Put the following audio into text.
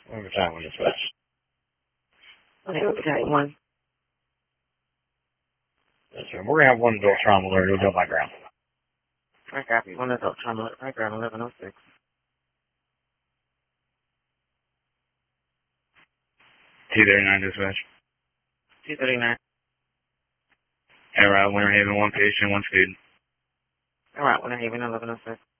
What battalion is this? Okay, battalion 1. Yes, sir. We're going to have one adult trauma alert. It'll go by ground. I copy. 1 adult trauma alert. By ground 1106. T-39 dispatch. 239. Alright, Winter Haven, 1 patient, 1 student. Alright, Winter Haven 1106.